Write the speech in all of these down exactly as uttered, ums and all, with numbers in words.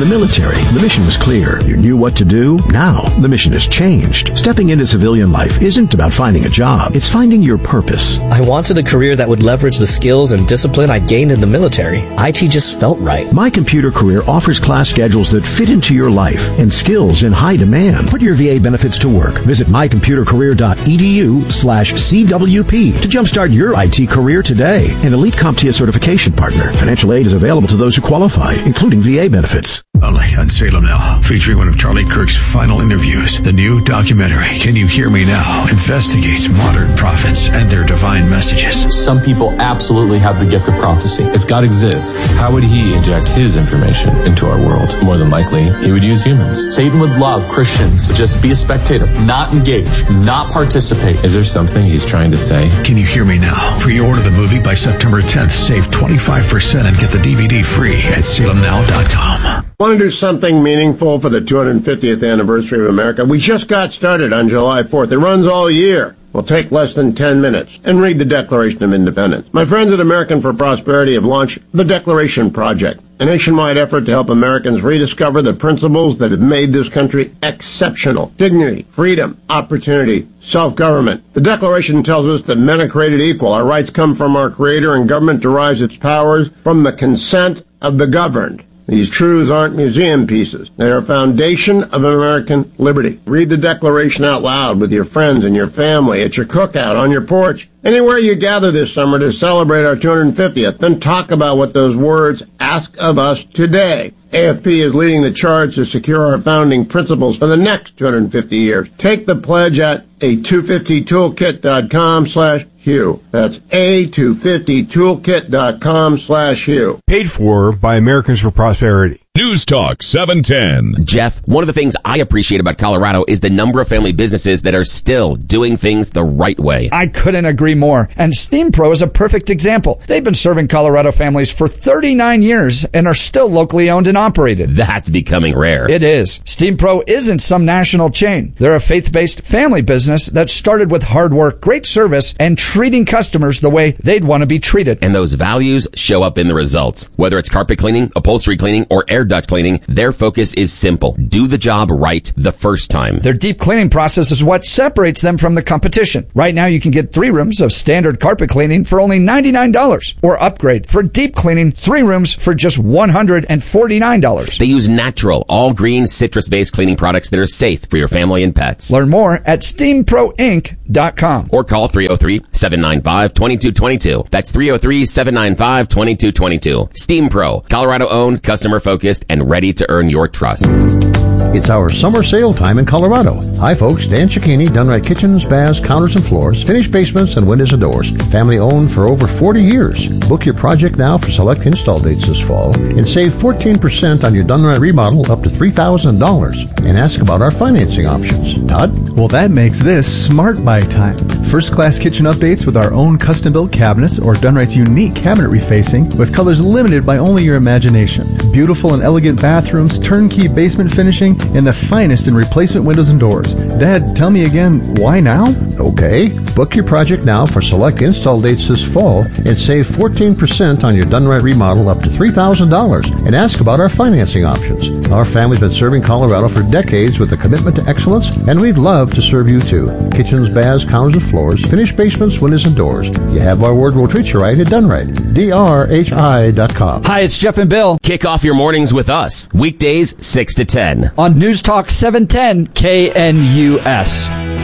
military, the mission was clear. You knew what to do. Now, the mission has changed. Stepping into civilian life isn't about finding a job. It's finding your purpose. I wanted a career that would leverage the skills and discipline I gained in the military. I T just felt right. My Computer Career offers class schedules that fit into your life and skills in high demand. Put your V A benefits to work. Visit mycomputercareer.edu slash CWP to jumpstart your I T career today. An Elite CompTIA certification partner. Financial aid is available to those who qualify, including V A benefits. Only on Salem Now, featuring one of Charlie Kirk's final interviews. The new documentary, Can You Hear Me Now?, investigates modern prophets and their divine messages. Some people absolutely have the gift of prophecy. If God exists, how would he inject his information into our world? More than likely, he would use humans. Satan would love Christians to just be a spectator, not engage, not participate. Is there something he's trying to say? Can You Hear Me Now? Pre-order the movie by September tenth. Save twenty-five percent and get the D V D free at salem now dot com. Want to do something meaningful for the two hundred fiftieth anniversary of America? We just got started on July fourth. It runs all year. Will take less than ten minutes and read the Declaration of Independence. My friends at American for Prosperity have launched the Declaration Project, a nationwide effort to help Americans rediscover the principles that have made this country exceptional. Dignity, freedom, opportunity, self-government. The Declaration tells us that men are created equal. Our rights come from our Creator, and government derives its powers from the consent of the governed. These truths aren't museum pieces. They are a foundation of American liberty. Read the Declaration out loud with your friends and your family, at your cookout, on your porch, anywhere you gather this summer to celebrate our two hundred fiftieth. Then talk about what those words ask of us today. A F P is leading the charge to secure our founding principles for the next two hundred fifty years. Take the pledge at a two fifty toolkit dot com slash Hugh. That's a two fifty toolkit dot com slash Hugh. Paid for by Americans for Prosperity. News Talk seven ten. Jeff, one of the things I appreciate about Colorado is the number of family businesses that are still doing things the right way. I couldn't agree more. And Steam Pro is a perfect example. They've been serving Colorado families for thirty-nine years and are still locally owned and operated. That's becoming rare. It is. Steam Pro isn't some national chain. They're a faith-based family business that started with hard work, great service, and treating customers the way they'd want to be treated. And those values show up in the results. Whether it's carpet cleaning, upholstery cleaning, or air duct cleaning, their focus is simple. Do the job right the first time. Their deep cleaning process is what separates them from the competition. Right now, you can get three rooms of standard carpet cleaning for only ninety-nine dollars, or upgrade for deep cleaning three rooms for just one hundred forty-nine dollars. They use natural, all-green, citrus-based cleaning products that are safe for your family and pets. Learn more at steam pro inc dot com. Or call three oh three, seven nine five, two two two two. That's three oh three, seven nine five, two two two two. Steam Pro, Colorado-owned, customer-focused, and ready to earn your trust. It's our summer sale time in Colorado. Hi folks, Dan Cicchini, done right kitchens, baths, counters and floors, finished basements and windows and doors. Family owned for over forty years. Book your project now for select install dates this fall and save fourteen percent on your done right remodel up to three thousand dollars. And ask about our financing options. Todd? Well, that makes this Smart Buy time. First class kitchen updates with our own custom built cabinets or Done Right's unique cabinet refacing with colors limited by only your imagination. Beautiful and elegant bathrooms, turnkey basement finishing, and the finest in replacement windows and doors. Dad, tell me again, why now? Okay. Book your project now for select install dates this fall and save fourteen percent on your done right remodel up to three thousand dollars. And ask about our financing options. Our family's been serving Colorado for decades with a commitment to excellence, and we'd love to serve you too. Kitchens, baths, counters and floors, finished basements, windows and doors. You have our word, we'll treat you right at Done Right. D R H I dot com. Hi, it's Jeff and Bill. Kick off your mornings with us. Weekdays, six to ten. On News Talk seven ten K N U S.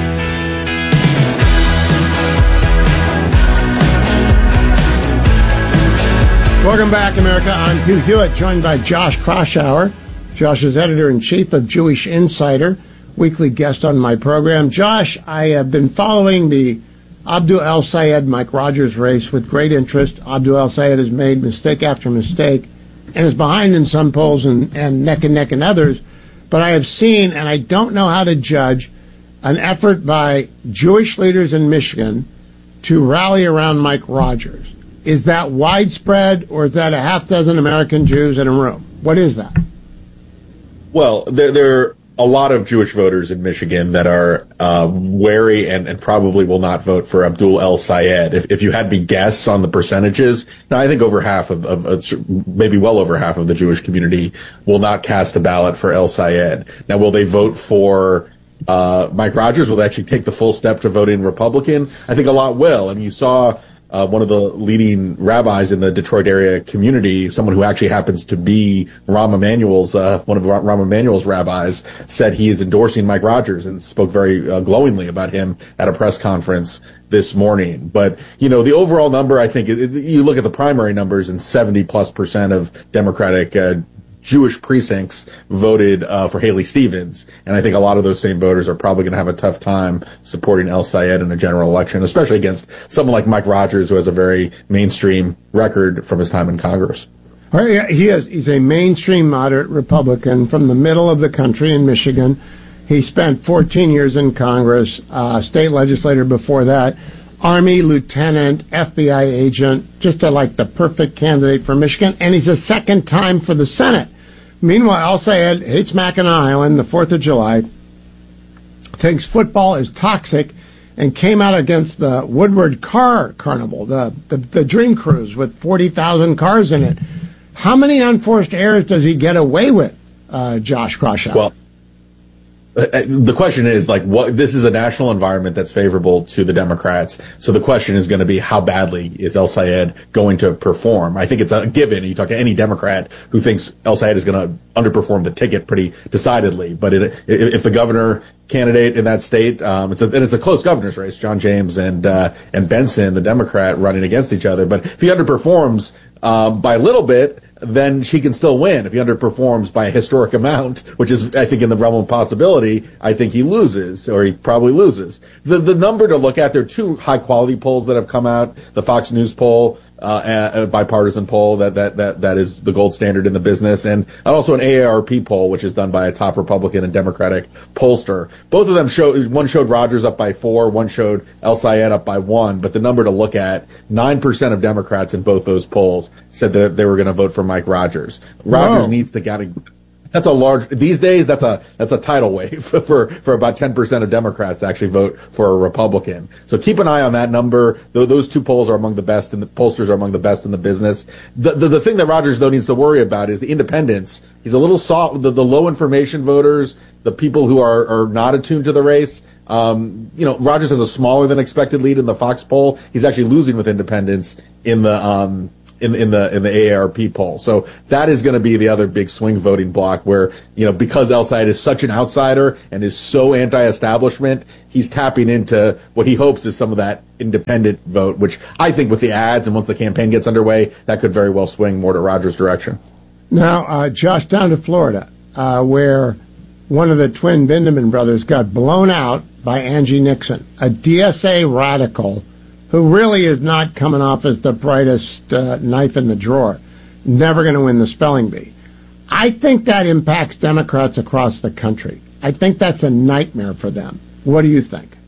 Welcome back, America. I'm Hugh Hewitt, joined by Josh Kraushaar. Josh is editor-in-chief of Jewish Insider, weekly guest on my program. Josh, I have been following the Abdul El-Sayed Mike Rogers race with great interest. Abdul El-Sayed has made mistake after mistake and is behind in some polls and, and neck and neck in others. But I have seen, and I don't know how to judge, an effort by Jewish leaders in Michigan to rally around Mike Rogers. Is that widespread, or is that a half dozen American Jews in a room? What is that? Well, there, there a lot of Jewish voters in Michigan that are uh, wary and, and probably will not vote for Abdul El-Sayed. If, if you had me guess on the percentages, now I think over half of, of, of, maybe well over half of the Jewish community will not cast a ballot for El-Sayed. Now, will they vote for uh, Mike Rogers? Will they actually take the full step to voting Republican? I think a lot will. I mean, you saw Uh, one of the leading rabbis in the Detroit area community, someone who actually happens to be Rahm Emanuel's, uh, one of Rahm Emanuel's rabbis, said he is endorsing Mike Rogers and spoke very uh, glowingly about him at a press conference this morning. But, you know, the overall number, I think, it, it, you look at the primary numbers and seventy plus percent of Democratic uh, Jewish precincts voted uh, for Haley Stevens, and I think a lot of those same voters are probably going to have a tough time supporting El-Sayed in a general election, especially against someone like Mike Rogers, who has a very mainstream record from his time in Congress. He is. He's a mainstream moderate Republican from the middle of the country in Michigan. He spent fourteen years in Congress, uh, state legislator before that, Army lieutenant, F B I agent, just a, like the perfect candidate for Michigan, and he's a second time for the Senate. Meanwhile, El-Sayed hates Mackinac Island, the fourth of July, thinks football is toxic, and came out against the Woodward Car Carnival, the, the, the Dream Cruise with forty thousand cars in it. How many unforced errors does he get away with, uh, Josh Crawshaw? Well, the question is, like, what, this is a national environment that's favorable to the Democrats. So the question is going to be, how badly is El-Sayed going to perform? I think it's a given. You talk to any Democrat who thinks El-Sayed is going to underperform the ticket pretty decidedly. But it, if the governor candidate in that state, um, it's a, and it's a close governor's race, John James and, uh, and Benson, the Democrat, running against each other. But if he underperforms, um, by a little bit, then she can still win. If he underperforms by a historic amount, which is, I think, in the realm of possibility, I think he loses, or he probably loses. The the number to look at, there are two high-quality polls that have come out. The Fox News poll, uh, a bipartisan poll that, that, that, that is the gold standard in the business, and also an A A R P poll, which is done by a top Republican and Democratic pollster. Both of them showed, one showed Rogers up by four, one showed El-Sayed up by one, but the number to look at, nine percent of Democrats in both those polls said that they were going to vote for Mike Rogers. Rogers Whoa. needs to get a, that's a large, these days, that's a, that's a tidal wave for, for about ten percent of Democrats to actually vote for a Republican. So keep an eye on that number. Those two polls are among the best, and the pollsters are among the best in the business. The, the, the thing that Rogers, though, needs to worry about is the independents. He's a little soft, the, the low information voters, the people who are, are not attuned to the race. Um, you know, Rogers has a smaller than expected lead in the Fox poll. He's actually losing with independents in the, um, in, in the, in the A A R P poll. So that is going to be the other big swing voting block where, you know, because El-Sayed is such an outsider and is so anti-establishment, he's tapping into what he hopes is some of that independent vote, which I think with the ads and once the campaign gets underway, that could very well swing more to Rogers' direction. Now, uh, Josh, down to Florida, uh, where one of the twin Bindeman brothers got blown out by Angie Nixon, a D S A radical who really is not coming off as the brightest uh, knife in the drawer, never going to win the spelling bee. I think that impacts Democrats across the country. I think that's a nightmare for them. What do you think?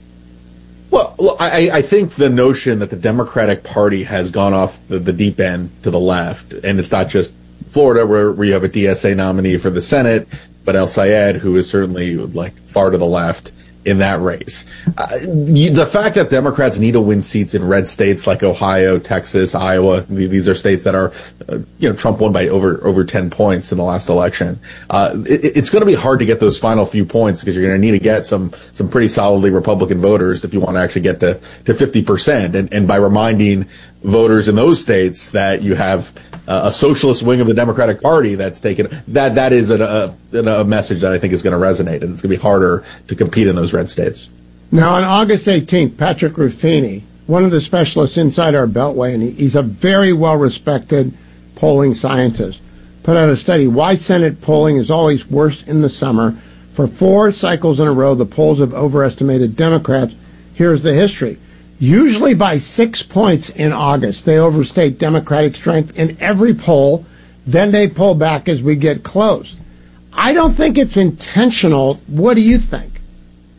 Well, look, I, I think the notion that the Democratic Party has gone off the, the deep end to the left, and it's not just Florida where, where you have a D S A nominee for the Senate, but El-Sayed, who is certainly like far to the left in that race. Uh, the fact that Democrats need to win seats in red states like Ohio, Texas, Iowa, these are states that are, uh, you know, Trump won by over over ten points in the last election. Uh, it, it's going to be hard to get those final few points because you're going to need to get some some pretty solidly Republican voters if you want to actually get to, to fifty percent. And, and by reminding voters in those states that you have uh, a socialist wing of the Democratic Party that's taken, that that is a, a, a message that I think is going to resonate, and it's going to be harder to compete in those red states. Now, on August eighteenth, Patrick Ruffini, one of the specialists inside our Beltway, and he, he's a very well-respected polling scientist, put out a study, Why Senate Polling is Always Worse in the Summer. For four cycles in a row, the polls have overestimated Democrats. Here's the history. Usually by six points in August, they overstate Democratic strength in every poll. Then they pull back as we get close. I don't think it's intentional. What do you think?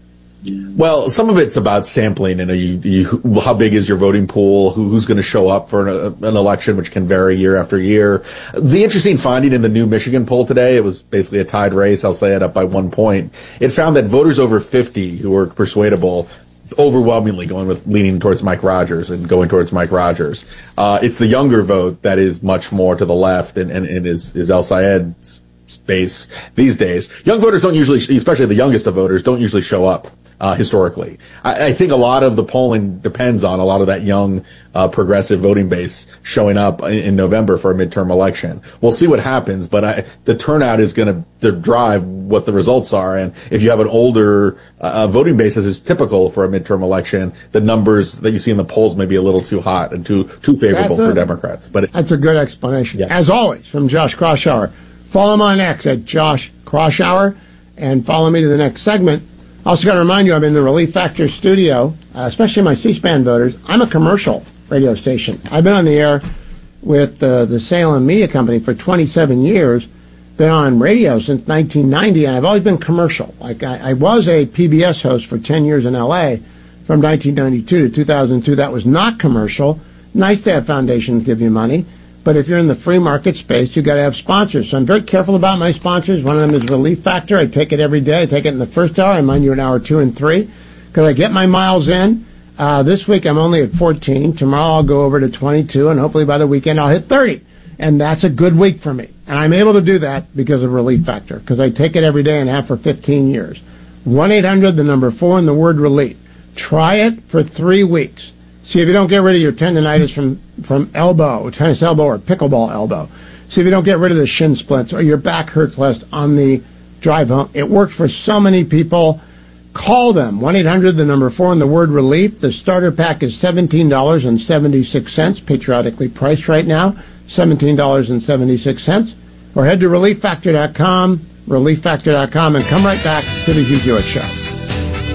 Well, some of it's about sampling. You know, you, you, how big is your voting pool? Who, who's going to show up for an, an election, which can vary year after year. The interesting finding in the new Michigan poll today, it was basically a tied race. I'll say it up by one point. It found that voters over fifty who were persuadable overwhelmingly going with leaning towards Mike Rogers and going towards Mike Rogers. Uh, it's the younger vote that is much more to the left and, and, and is, is El Sayed's space these days. Young voters don't usually, especially the youngest of voters, don't usually show up. Uh, historically, I, I think a lot of the polling depends on a lot of that young, uh, progressive voting base showing up in, in November for a midterm election. We'll see what happens, but I, the turnout is going to drive what the results are. And if you have an older uh, voting base, as is typical for a midterm election, the numbers that you see in the polls may be a little too hot and too too favorable a, for Democrats. But it, that's a good explanation. Yeah. As always, from Josh Kraushaar. Follow him on X at Josh Kraushaar and follow me to the next segment. Also got to remind you, I'm in the Relief Factor studio, uh, especially my C-SPAN voters. I'm a commercial radio station. I've been on the air with uh, the Salem Media Company for twenty-seven years, been on radio since nineteen ninety, and I've always been commercial. Like I, I was a P B S host for ten years in L A from nineteen ninety-two to two thousand two. That was not commercial. Nice to have foundations give you money. But if you're in the free market space, you've got to have sponsors. So I'm very careful about my sponsors. One of them is Relief Factor. I take it every day. I take it in the first hour. I mind you in hour two and three because I get my miles in. Uh, this week I'm only at fourteen. Tomorrow I'll go over to twenty-two, and hopefully by the weekend I'll hit thirty. And that's a good week for me. And I'm able to do that because of Relief Factor because I take it every day and have for fifteen years. one eight hundred, the number four, and the word relief. Try it for three weeks. See if you don't get rid of your tendonitis from, from elbow, tennis elbow, or pickleball elbow. See if you don't get rid of the shin splints or your back hurts less on the drive home. It works for so many people. Call them, one eight hundred, the number four, and the word relief. The starter pack is seventeen dollars and seventy-six cents, patriotically priced right now, seventeen dollars and seventy-six cents. Or head to relief factor dot com, relief factor dot com, and come right back to the Hugh Hewitt Show.